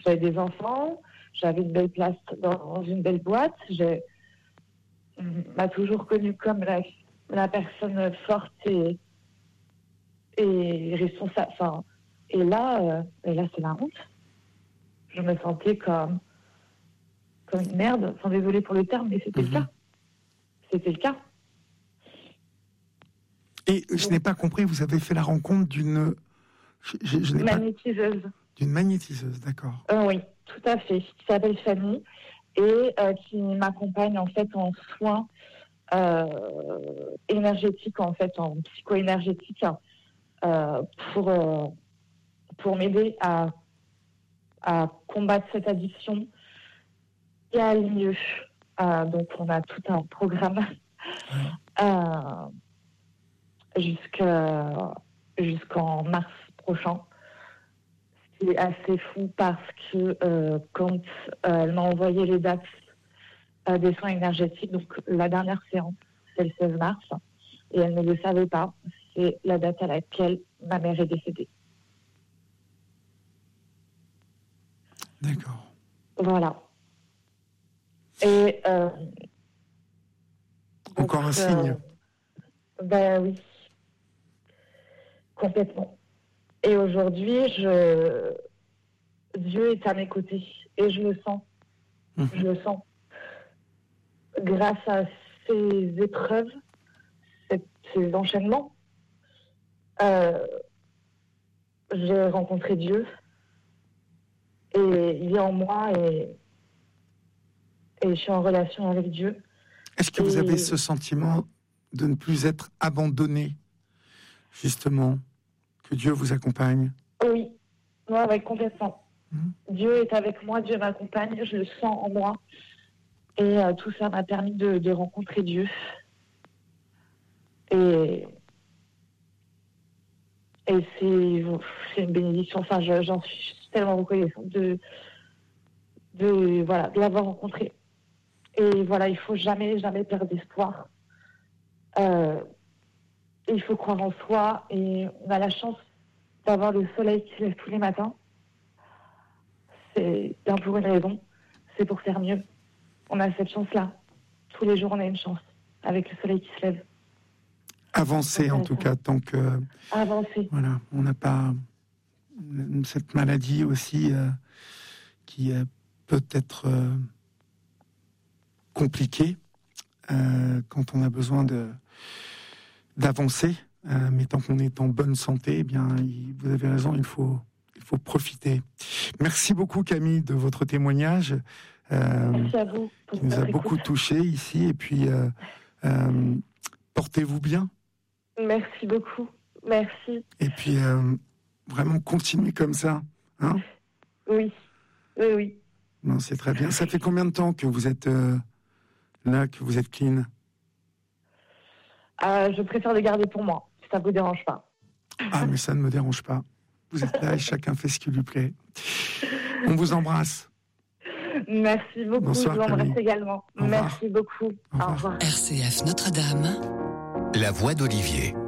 j'avais des enfants, j'avais une belle place dans une belle boîte. On m'a toujours connue comme la personne forte et responsable. Enfin, et là, c'est la honte. Je me sentais comme une merde. Enfin, désolée pour le terme, mais c'était le cas. C'était le cas. Et je n'ai pas compris, vous avez fait la rencontre d'une... magnétiseuse. D'une magnétiseuse, d'accord. Oui, tout à fait. Qui s'appelle Fanny et qui m'accompagne en fait en soins énergétiques, en fait, en psycho-énergétique, pour m'aider à combattre cette addiction et à aller mieux. Donc, on a tout un programme jusqu'en mars prochain. Ce qui est assez fou parce que quand elle m'a envoyé les dates des soins énergétiques, donc la dernière séance, c'est le 16 mars, et elle ne le savait pas, c'est la date à laquelle ma mère est décédée. D'accord. Voilà. Et encore un signe. Ben oui, complètement. Et aujourd'hui, Dieu est à mes côtés et je le sens. Je le sens. Grâce à ces épreuves, ces enchaînements, j'ai rencontré Dieu et il est en moi et je suis en relation avec Dieu. Est-ce que vous avez ce sentiment de ne plus être abandonné, justement, que Dieu vous accompagne? Oui, complètement. Dieu est avec moi, Dieu m'accompagne, je le sens en moi. Et tout ça m'a permis de rencontrer Dieu. Et c'est une bénédiction. Enfin, j'en suis tellement reconnaissante de l'avoir rencontré. Et voilà, il faut jamais perdre d'espoir. Il faut croire en soi. Et on a la chance d'avoir le soleil qui se lève tous les matins. C'est bien pour une raison. C'est pour faire mieux. On a cette chance-là. Tous les jours, on a une chance avec le soleil qui se lève. Avancer, en tout cas, tant que... Avancer. Voilà, on n'a pas cette maladie aussi qui peut être compliquée quand on a besoin d'avancer. Mais tant qu'on est en bonne santé, eh bien, vous avez raison, il faut profiter. Merci beaucoup, Camille, de votre témoignage. Merci à vous. Qui nous a beaucoup touchés ici. Et puis, portez-vous bien. Merci beaucoup. Merci. Et puis, vraiment, continuez comme ça. Hein? Oui. Non, c'est très bien. Ça fait combien de temps que vous êtes là, que vous êtes clean? Je préfère le garder pour moi, si ça ne vous dérange pas. Ah, mais ça ne me dérange pas. Vous êtes là et chacun fait ce qui lui plaît. On vous embrasse. Merci beaucoup. Bonsoir, je vous embrasse Camille. également. Merci beaucoup. Au revoir. Au revoir. RCF Notre-Dame. La voix d'Olivier.